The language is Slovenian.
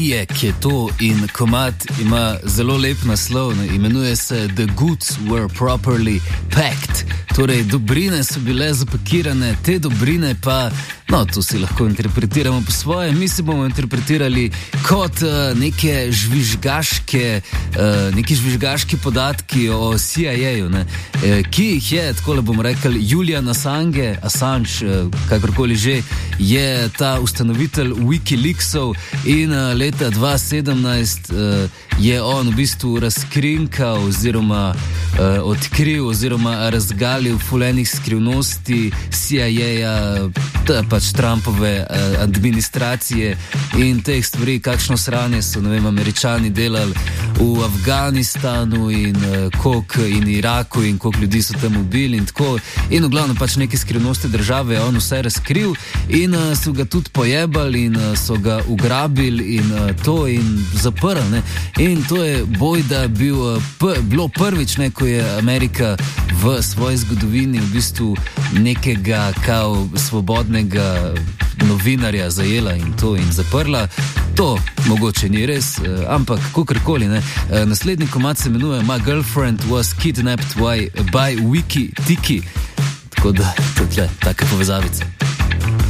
Bijek je to in komad ima zelo lep naslov, ne? Imenuje se The Goods Were Properly Packed. Torej, dobrine so bile zapakirane, te dobrine pa, no, to si lahko interpretiramo po svoje, mi si bomo interpretirali kot neki žvižgaški podatki o CIA-ju, ki jih je, tako bomo rekli, Julian Assange, kakorkoli že, je ta ustanovitelj Wikileaksov in leta 2017 je on v bistvu razkrinkal oziroma odkril oziroma razgalil fulenih skrivnosti CIA-ja, pač Trumpove administracije in teh stvari, kakšno sranje so, ne vem, Američani delali v Afganistanu in Iraku in koliko ljudi so tam ubili in tako. In v glavnem pač neke skrivnosti države je on vse razkril in so ga tudi pojebali in so ga ugrabili in to in zaprli, ne. In to je bojda bilo prvič, ne, ko je Amerika v svoji zgodovini v bistvu nekega kao svobodnega novinarja zajela in to in zaprla. To mogoče ni res, ampak kakorkoli, ne. Naslednji komad se imenuje My Girlfriend Was Kidnapped by Wiki Tiki. Tako da, tukaj, taka povezavica.